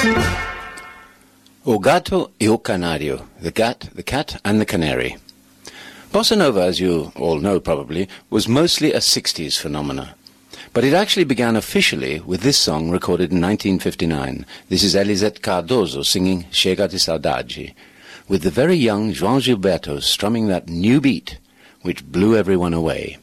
O Gato e o Canario, the cat and the canary. Bossa Nova, as you all know probably, was mostly a 60s phenomena. But it actually began officially with this song recorded in 1959. This is Elisete Cardoso singing Chega de Saudade, with the very young João Gilberto strumming that new beat which blew everyone away.